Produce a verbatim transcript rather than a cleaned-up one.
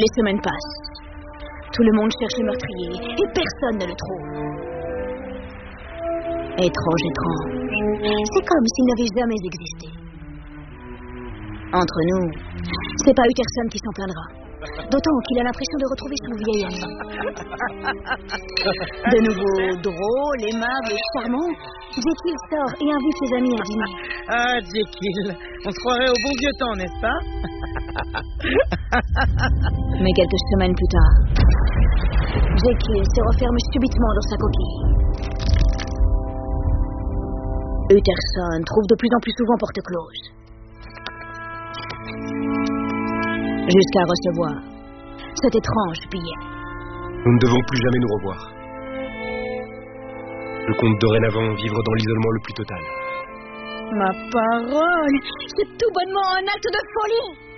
Les semaines passent. Tout le monde cherche le meurtrier et personne ne le trouve. Étrange, étrange. C'est comme s'il n'avait jamais existé. Entre nous, c'est pas Utterson qui s'en plaindra. D'autant qu'il a l'impression de retrouver son vieil ami. De nouveau drôle, aimable et charmant, Jekyll sort et invite ses amis à dîner. Ah, Jekyll, on se croirait au bon vieux temps, n'est-ce pas? Mais quelques semaines plus tard, Jekyll se referme subitement dans sa coquille. Utterson trouve de plus en plus souvent porte close. Jusqu'à recevoir cet étrange billet. Nous ne devons plus jamais nous revoir. Je compte dorénavant vivre dans l'isolement le plus total. Ma parole, c'est tout bonnement un acte de folie.